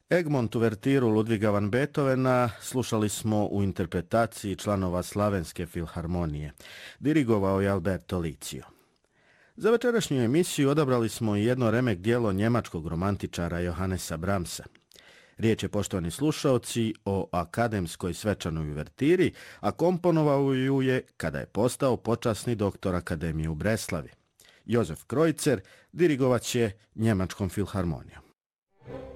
Egmont uvertiru Ludviga van Beethovena slušali smo u interpretaciji članova Slavenske filharmonije. Dirigovao je Alberto Licio. Za večerašnju emisiju odabrali smo i jedno remek dijelo njemačkog romantičara Johannesa Brahmsa. Riječ je, poštovani slušaoci, o akademskoj svečanoj uvertiri, a komponovao ju je kada je postao počasni doktor Akademije u Breslavi. Josef Kreutzer dirigovat će Njemačkom filharmonijom.